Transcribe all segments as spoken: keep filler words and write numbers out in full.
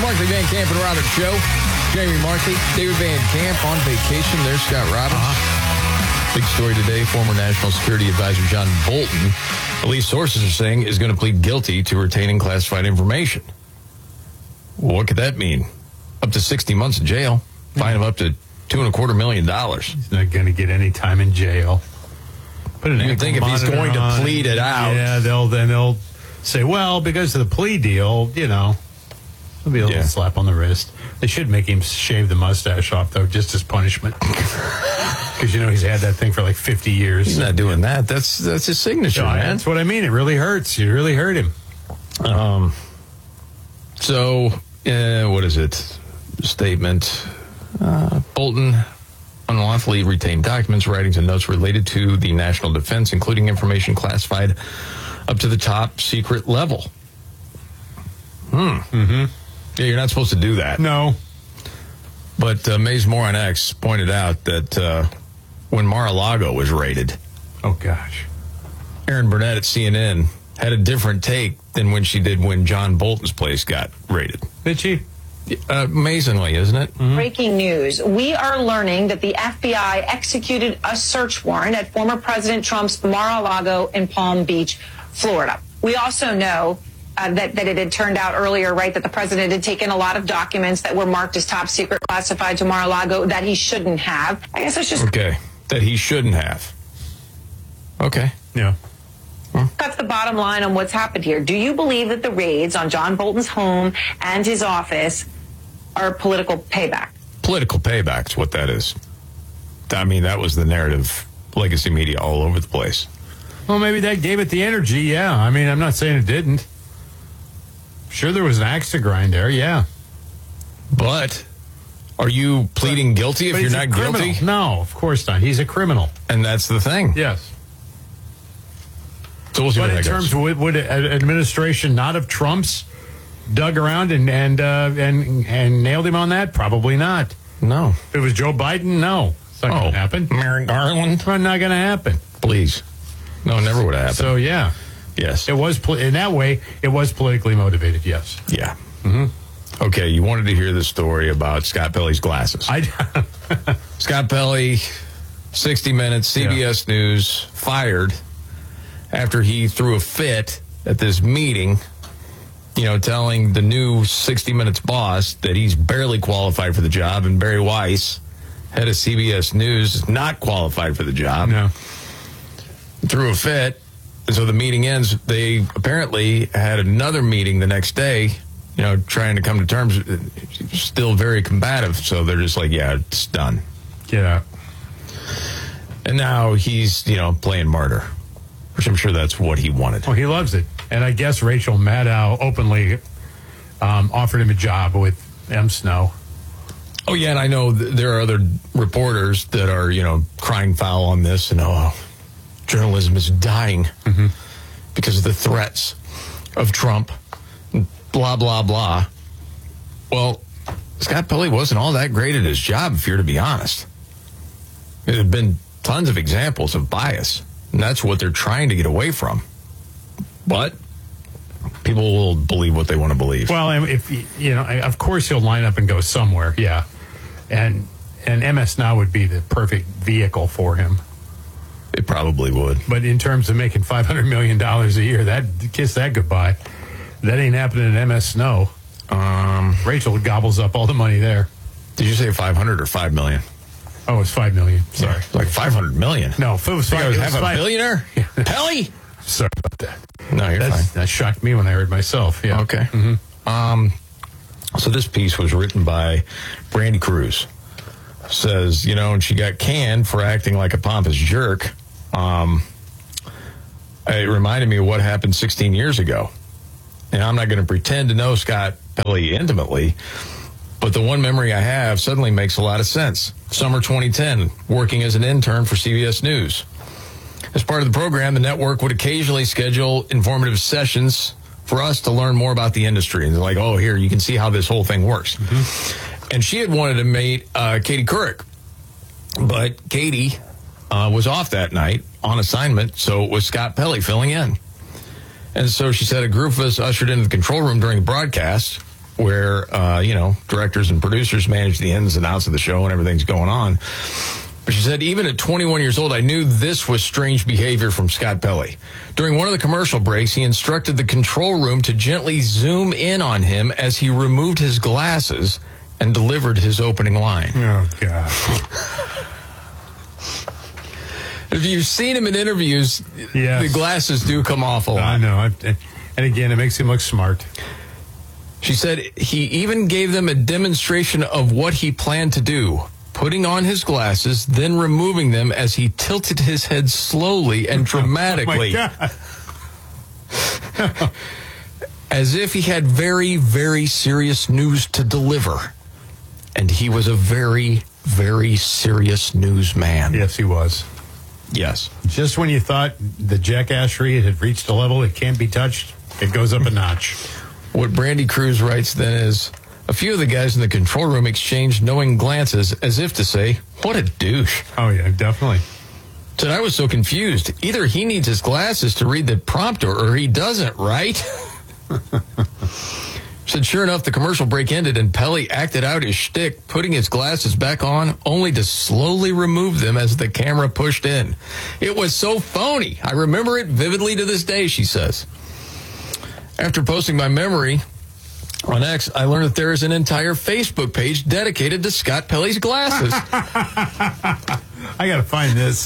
Markley, Van Camp, and Roberts Show. Jamie Markley, David Van Camp on vacation. There's Scott Roberts. Uh-huh. Big story today. Former National Security Advisor John Bolton, at least sources are saying, is going to plead guilty to retaining classified information. Well, what could that mean? Up to sixty months in jail. Fine him up to two and a quarter million dollars. He's not going to get any time in jail. But you think if he's going to plead it out, yeah, they'll then they'll say, well, because of the plea deal, you know, there'll be a little yeah. slap on the wrist. They should make him shave the mustache off, though, just as punishment. Because, you know, he's had that thing for like fifty years. He's not doing that. That's that's his signature, no, man. That's what I mean. It really hurts. You really hurt him. Um. So, uh, what is it? Statement. Uh, Bolton unlawfully retained documents, writings, and notes related to the national defense, including information classified up to the top secret level. Hmm. Mm-hmm. Yeah, you're not supposed to do that. No. But uh, Maze Moore on X pointed out that uh, when Mar-a-Lago was raided, oh gosh, Erin Burnett at C N N had a different take than when she did when John Bolton's place got raided. Did she? Uh, amazingly, isn't it? Mm-hmm. Breaking news. We are learning that the F B I executed a search warrant at former President Trump's Mar-a-Lago in Palm Beach, Florida. We also know uh, that, that it had turned out earlier, right, that the president had taken a lot of documents that were marked as top secret classified to Mar-a-Lago that he shouldn't have. I guess it's just... Okay, that he shouldn't have. Okay. Yeah. Huh? That's the bottom line on what's happened here. Do you believe that the raids on John Bolton's home and his office are political payback? Political payback's what that is. I mean, that was the narrative, legacy media all over the place. Well, maybe that gave it the energy, yeah. I mean, I'm not saying it didn't. Sure, there was an axe to grind there, yeah. But are you pleading but, guilty if but you're not guilty? No, of course not. He's a criminal. And that's the thing. Yes. So we'll see but what in terms, would, would an administration not of Trump's dug around and and uh, and and nailed him on that? Probably not. No. If it was Joe Biden, no. It's not oh, going to happen. Merrick Garland? It's not going to happen. Please. No, it never would have happened. So, yeah. Yes. It was, in that way, it was politically motivated, yes. Yeah. Mm-hmm. Okay, you wanted to hear the story about Scott Pelley's glasses. I Scott Pelley, sixty minutes, C B S yeah. News, fired after he threw a fit at this meeting, you know, telling the new sixty minutes boss that he's barely qualified for the job, and Barry Weiss, head of C B S News, is not qualified for the job. No. Threw a fit, and so the meeting ends. They apparently had another meeting the next day, you know, trying to come to terms. Still very combative, so they're just like, yeah, it's done. Get out. And now he's, you know, playing martyr, which I'm sure that's what he wanted. Oh, he loves it. And I guess Rachel Maddow openly um, offered him a job with M. Snow. Oh, yeah, and I know th- there are other reporters that are, you know, crying foul on this, and oh, journalism is dying mm-hmm. because of the threats of Trump, blah, blah, blah. Well, Scott Pelley wasn't all that great at his job, if you're to be honest. There have been tons of examples of bias, and that's what they're trying to get away from. But people will believe what they want to believe. Well, if you know, of course he'll line up and go somewhere, yeah. And and M S Now would be the perfect vehicle for him. It probably would. But in terms of making five hundred million dollars a year, that kiss that goodbye. That ain't happening at M S Snow. Um, Rachel gobbles up all the money there. Did you say five hundred or five million? Oh, it's five million. Sorry, yeah, like five hundred million. No, if it was five, I was it half was a five. billionaire. Pelley. Sorry about that. No, you're That's, fine. That shocked me when I heard myself. Yeah. Okay. Mm-hmm. Um. So this piece was written by Brandy Cruz. Says, you know, and she got canned for acting like a pompous jerk. Um. It reminded me of what happened sixteen years ago. And I'm not going to pretend to know Scott Pelley intimately, but the one memory I have suddenly makes a lot of sense. Summer twenty ten, working as an intern for C B S News. As part of the program, the network would occasionally schedule informative sessions for us to learn more about the industry. And they're like, oh, here, you can see how this whole thing works. Mm-hmm. And she had wanted to meet uh, Katie Couric. But Katie uh, was off that night on assignment, so it was Scott Pelley filling in. And so she said a group of us ushered into the control room during the broadcast. where, uh, you know, directors and producers manage the ins and outs of the show and everything's going on. But she said, even at twenty-one years old, I knew this was strange behavior from Scott Pelley. During one of the commercial breaks, he instructed the control room to gently zoom in on him as he removed his glasses and delivered his opening line. Oh, God. If you've seen him in interviews, yes. the glasses do come off a lot. I know. And again, it makes him look smart. She said he even gave them a demonstration of what he planned to do. Putting on his glasses, then removing them as he tilted his head slowly and dramatically. Oh my God. As if he had very, very serious news to deliver. And he was a very, very serious newsman. Yes, he was. Yes. Just when you thought the jackassery had reached a level it can't be touched, it goes up a notch. What Brandy Cruz writes then is, a few of the guys in the control room exchanged knowing glances as if to say, what a douche. Oh, yeah, definitely. Said, I was so confused. Either he needs his glasses to read the prompter or he doesn't, right? Said, sure enough, the commercial break ended and Pelley acted out his shtick, putting his glasses back on, only to slowly remove them as the camera pushed in. It was so phony. I remember it vividly to this day, she says. After posting my memory on X, I learned that there is an entire Facebook page dedicated to Scott Pelley's glasses. I got to find this.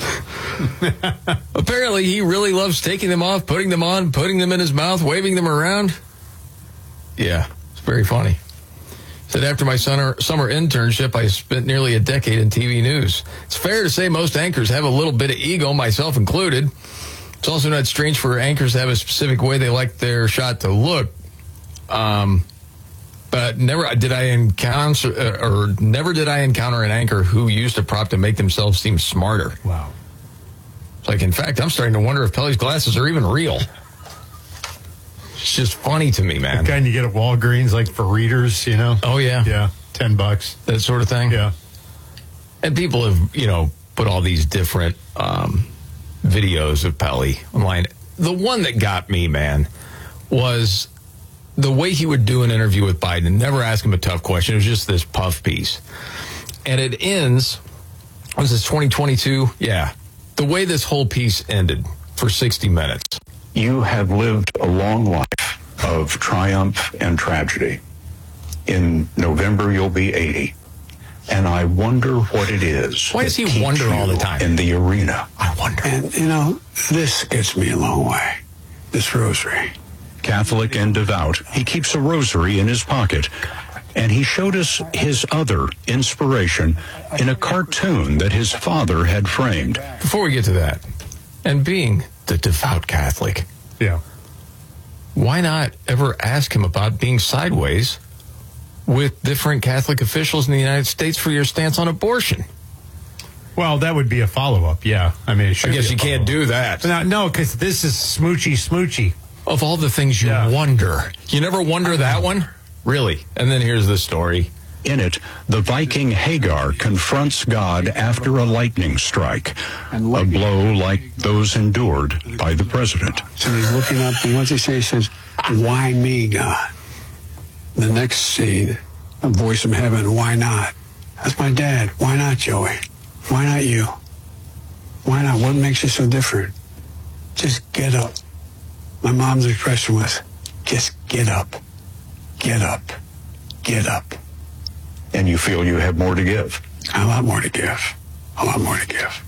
Apparently, he really loves taking them off, putting them on, putting them in his mouth, waving them around. Yeah, it's very funny. Said, after my summer, summer internship, I spent nearly a decade in T V news. It's fair to say most anchors have a little bit of ego, myself included. It's also not strange for anchors to have a specific way they like their shot to look. Um, but never did I encounter, uh, or never did I encounter an anchor who used a prop to make themselves seem smarter. Wow. It's like, in fact, I'm starting to wonder if Pelley's glasses are even real. It's just funny to me, man. The kind you get at Walgreens, like for readers, you know? Oh, yeah. Yeah, ten bucks. That sort of thing? Yeah. And people have, you know, put all these different um, videos of Pelley online. The one that got me, man, was the way he would do an interview with Biden. Never ask him a tough question. It was just this puff piece. And it ends, was this twenty twenty-two? Yeah. The way this whole piece ended for sixty minutes. You have lived a long life of triumph and tragedy. In November, you'll be eighty. And I wonder what it is. Why does he wonder all the time? In the arena. I wonder. And, you know, this gets me a long way. This rosary. Catholic and devout, he keeps a rosary in his pocket. And he showed us his other inspiration in a cartoon that his father had framed. Before we get to that, and being the devout Catholic, yeah, why not ever ask him about being sideways with different Catholic officials in the United States for your stance on abortion? Well, that would be a follow-up, yeah. I mean, it should I guess be a you can't follow-up. do that. No, no, because this is smoochy, smoochy. Of all the things you Yeah. wonder, you never wonder that one? Really? And then here's the story. In it, the Viking Hagar confronts God after a lightning strike, a blow like those endured by the president. So he's looking up, and what's he say? He says, why me, God? The next scene, a voice from heaven, why not? That's my dad. Why not, Joey? Why not you? Why not? What makes you so different? Just get up. My mom's expression was, just get up. Get up. Get up. And you feel you have more to give. A lot more to give. A lot more to give.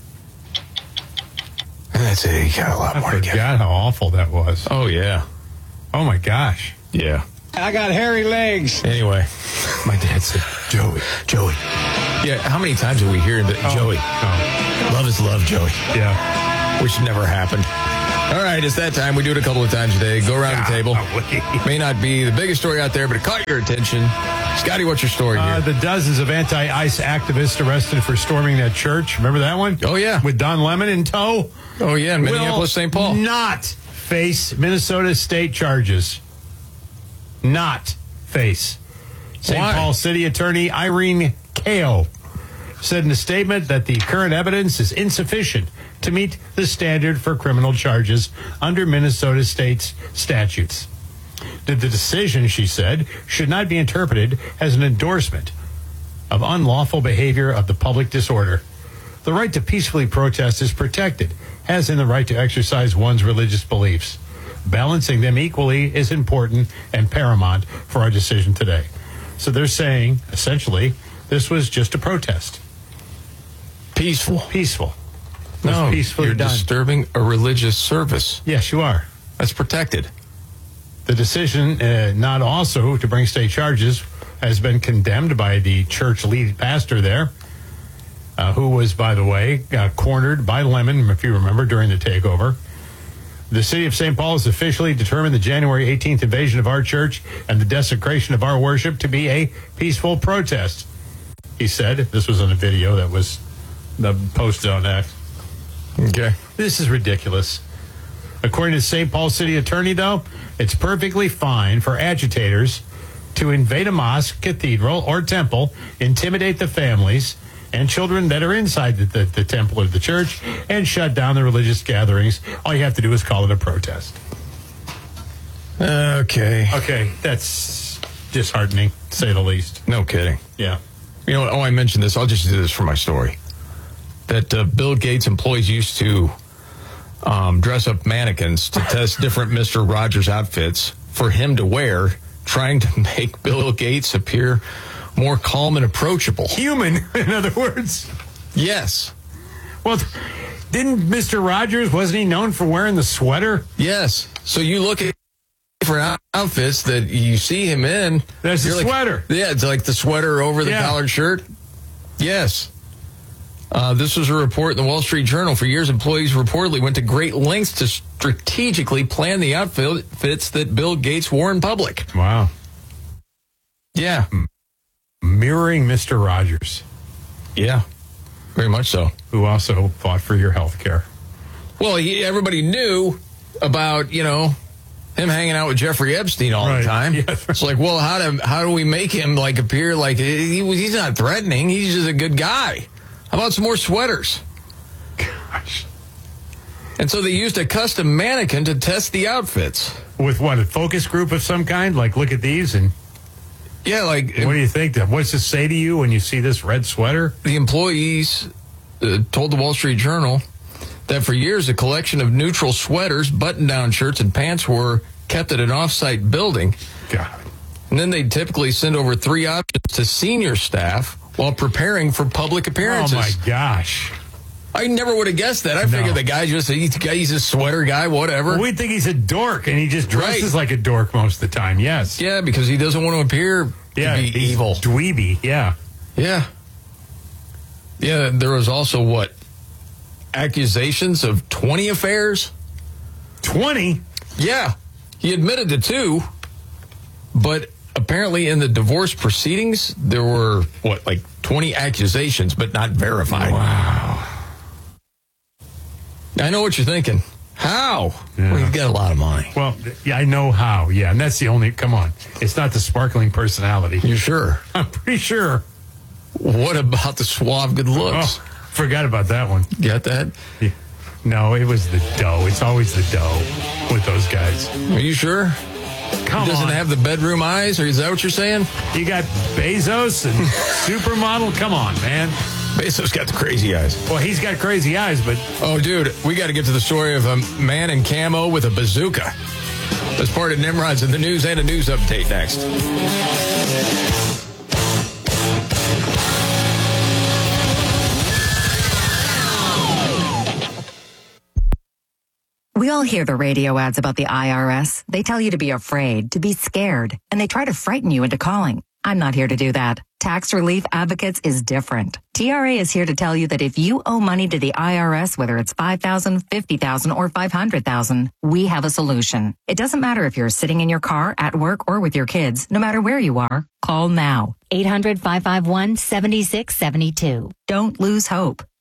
And that's it. You got a lot I more to get. forgot how awful that was. Oh, yeah. Oh, my gosh. Yeah. I got hairy legs. Anyway, my dad said, Joey, Joey. Yeah, how many times did we hear that, Oh, Joey? oh. Love is love, Joey. Yeah. Which never happened. All right, it's that time. We do it a couple of times a day. Go around the table. May not be the biggest story out there, but it caught your attention. Scotty, what's your story here? Uh, the dozens of anti-ICE activists arrested for storming that church. Remember that one? Oh, yeah. With Don Lemon in tow. Oh, yeah, in Minneapolis, Saint Paul. Not face Minnesota state charges. Not face. Saint Why? Paul City Attorney Irene Kao said in a statement that the current evidence is insufficient to meet the standard for criminal charges under Minnesota state's statutes. that the decision, she said, should not be interpreted as an endorsement of unlawful behavior of the public disorder. The right to peacefully protest is protected, as in the right to exercise one's religious beliefs. Balancing them equally is important and paramount for our decision today. So they're saying, essentially, this was just a protest. Peaceful. Peaceful. No, peacefully you're done. disturbing a religious service. Yes, you are. That's protected. The decision uh, not also to bring state charges has been condemned by the church lead pastor there, uh, who was, by the way, uh, cornered by Lemon, if you remember, during the takeover. The city of Saint Paul has officially determined the January eighteenth invasion of our church and the desecration of our worship to be a peaceful protest, he said. This was on a video that was uh, posted on X. Okay. This is ridiculous. According to the Saint Paul city attorney, though, it's perfectly fine for agitators to invade a mosque, cathedral, or temple, intimidate the families and children that are inside the, the, the temple or the church, and shut down the religious gatherings. All you have to do is call it a protest. Okay. Okay, that's disheartening, to say the least. No kidding. Yeah. You know what? Oh, I mentioned this. I'll just do this for my story. That uh, Bill Gates employees used to um, dress up mannequins to test different Mister Rogers outfits for him to wear, trying to make Bill Gates appear more calm and approachable. Human, in other words. Yes. Well, didn't Mister Rogers, wasn't he known for wearing the sweater? Yes. So you look at different outfits that you see him in. There's the like, sweater. Yeah, it's like the sweater over the Yeah. collared shirt. Yes. Uh, this was a report in the Wall Street Journal. For years, employees reportedly went to great lengths to strategically plan the outfits that Bill Gates wore in public. Wow. Yeah. Mirroring Mister Rogers, Yeah. Very much so. who also fought for your health care. Well, he, everybody knew about, you know, him hanging out with Jeffrey Epstein all Right. the time. Yeah, that's right. It's like, well, how do how do we make him like appear like he, he's not threatening? He's just a good guy. How about some more sweaters? Gosh. And so they used a custom mannequin to test the outfits. With what, a focus group of some kind? Like, look at these, and Yeah, like what do you think? What's this say to you when you see this red sweater? the employees uh, told the Wall Street Journal that for years a collection of neutral sweaters, button-down shirts, and pants were kept at an off-site building. God. And then they'd typically send over three options to senior staff while preparing for public appearances. Oh, my gosh. I never would have guessed that. I No. figured the guy just, he's, he's a sweater guy, whatever. Well, we think he's a dork, and he just dresses Right. like a dork most of the time, yes. Yeah, because he doesn't want to appear Yeah, to be he's evil. dweeby, yeah. Yeah. Yeah, there was also, what, accusations of twenty affairs? twenty? Yeah. He admitted to two, but apparently in the divorce proceedings, there were, what, like twenty accusations, but not verified. Wow. I know what you're thinking. How? Yeah. Well, he's got a lot of money. Well, yeah, I know how, yeah, and that's the only, come on. It's not the sparkling personality. You sure? I'm pretty sure. What about the suave good looks? Oh, forgot about that one. Got that? Yeah. No, it was the dough. It's always the dough with those guys. Are you sure? Come He doesn't on. have the bedroom eyes, or is that what you're saying? You got Bezos and Supermodel. Come on, man. Bezos got the crazy eyes. Well, he's got crazy eyes, but Oh, dude, we got to get to the story of a man in camo with a bazooka. As part of Nimrod's in the news and a news update next. We all hear the radio ads about the I R S. They tell you to be afraid, to be scared, and they try to frighten you into calling. I'm not here to do that. Tax Relief Advocates is different. T R A is here to tell you that if you owe money to the I R S, whether it's five thousand dollars, fifty thousand dollars, or five hundred thousand dollars, we have a solution. It doesn't matter if you're sitting in your car, at work, or with your kids. No matter where you are, call now. eight hundred, five five one, seven six seven two. Don't lose hope.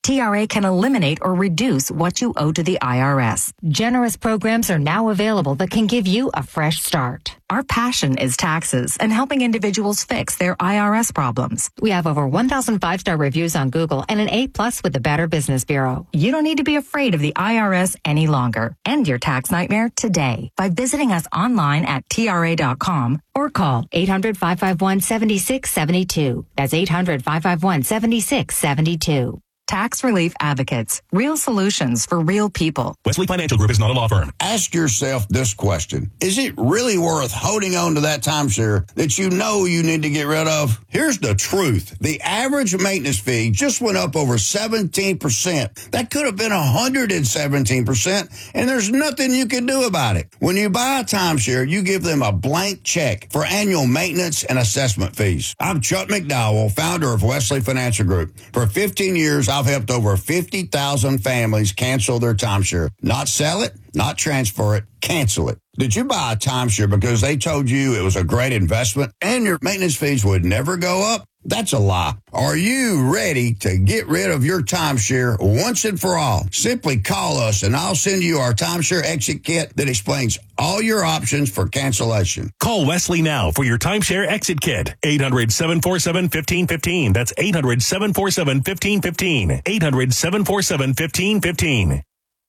T R A can eliminate or reduce what you owe to the I R S. Generous programs are now available that can give you a fresh start. Our passion is taxes and helping individuals fix their I R S problems. We have over one thousand five-star reviews on Google and an A plus with the Better Business Bureau. You don't need to be afraid of the I R S any longer. End your tax nightmare today by visiting us online at T R A dot com or call eight hundred, five five one, seven six seven two. That's eight hundred, five five one, seven six seven two. Tax Relief Advocates. Real solutions for real people. Wesley Financial Group is not a law firm. Ask yourself this question. Is it really worth holding on to that timeshare that you know you need to get rid of? Here's the truth. The average maintenance fee just went up over seventeen percent. That could have been one hundred seventeen percent, and there's nothing you can do about it. When you buy a timeshare, you give them a blank check for annual maintenance and assessment fees. I'm Chuck McDowell, founder of Wesley Financial Group. For fifteen years, I've helped over fifty thousand families cancel their timeshare. Not sell it, not transfer it, cancel it. Did you buy a timeshare because they told you it was a great investment and your maintenance fees would never go up? That's a lie. Are you ready to get rid of your timeshare once and for all? Simply call us and I'll send you our timeshare exit kit that explains all your options for cancellation. Call Wesley now for your timeshare exit kit. eight hundred, seven four seven, one five one five. That's eight hundred, seven four seven, one five one five. eight hundred, seven four seven, one five one five.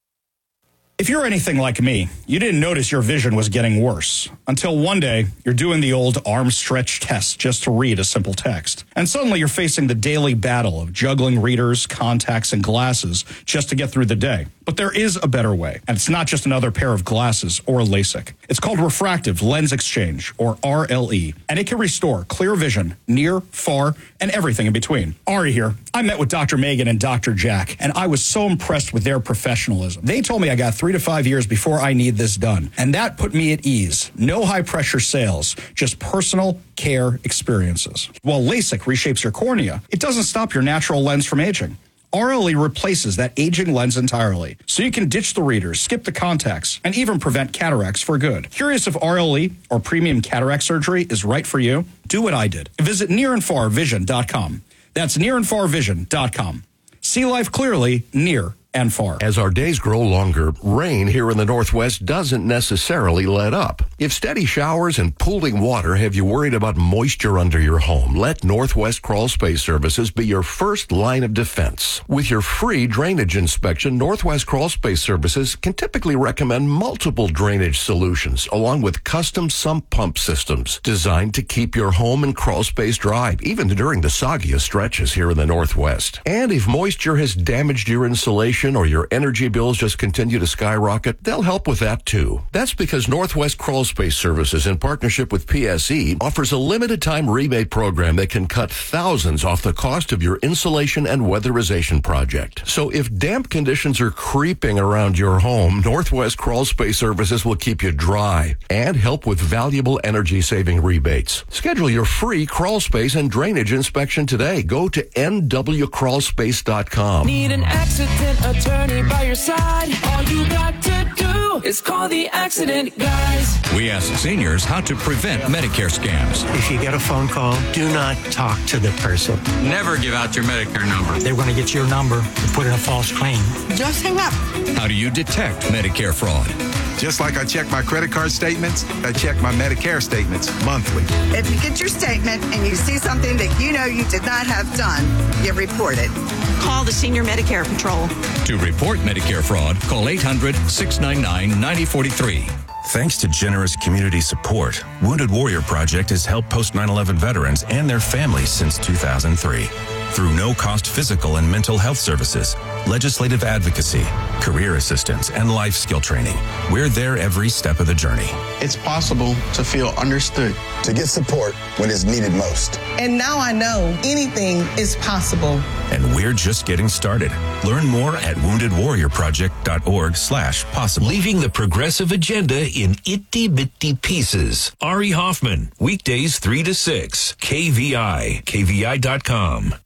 If you're anything like me, you didn't notice your vision was getting worse until one day you're doing the old arm stretch test just to read a simple text. And suddenly you're facing the daily battle of juggling readers, contacts, and glasses just to get through the day. But there is a better way, and it's not just another pair of glasses or LASIK. It's called refractive lens exchange, or R L E, and it can restore clear vision near, far, and everything in between. Ari here. I met with Doctor Megan and Doctor Jack, and I was so impressed with their professionalism. They told me I got three to five years before I need this done, and that put me at ease. No high-pressure sales, just personal care experiences. While LASIK reshapes your cornea, it doesn't stop your natural lens from aging. R L E replaces that aging lens entirely, so you can ditch the readers, skip the contacts, and even prevent cataracts for good. Curious if R L E or premium cataract surgery is right for you? Do what I did. Visit near and far vision dot com. That's near and far vision dot com. See life clearly, near and far. As our days grow longer, rain here in the Northwest doesn't necessarily let up. If steady showers and pooling water have you worried about moisture under your home, let Northwest Crawl Space Services be your first line of defense. With your free drainage inspection, Northwest Crawl Space Services can typically recommend multiple drainage solutions, along with custom sump pump systems designed to keep your home and crawl space dry, even during the soggiest stretches here in the Northwest. And if moisture has damaged your insulation, or your energy bills just continue to skyrocket, they'll help with that too. That's because Northwest Crawl Space Services, in partnership with P S E, offers a limited time rebate program that can cut thousands off the cost of your insulation and weatherization project. So if damp conditions are creeping around your home, Northwest Crawl Space Services will keep you dry and help with valuable energy saving rebates. Schedule your free crawl space and drainage inspection today. Go to N W crawl space dot com. Need an accident attorney by your side. All you got to do is call the accident guys. We ask seniors how to prevent Medicare scams. If you get a phone call, do not talk to the person. Never give out your Medicare number. They're going to get your number and put in a false claim. Just hang up. How do you detect Medicare fraud? Just like I check my credit card statements, I check my Medicare statements monthly. If you get your statement and you see something that you know you did not have done, you report it. Call the Senior Medicare Patrol. To report Medicare fraud, call eight hundred, six nine nine, nine zero four three. Thanks to generous community support, Wounded Warrior Project has helped post nine eleven veterans and their families since two thousand three. Through no-cost physical and mental health services, legislative advocacy, career assistance, and life skill training, we're there every step of the journey. It's possible to feel understood, to get support when it's needed most. And now I know anything is possible. And we're just getting started. Learn more at wounded warrior project dot org slash possible. Leaving the progressive agenda in itty-bitty pieces. Ari Hoffman, weekdays three to six, K V I, K V I dot com.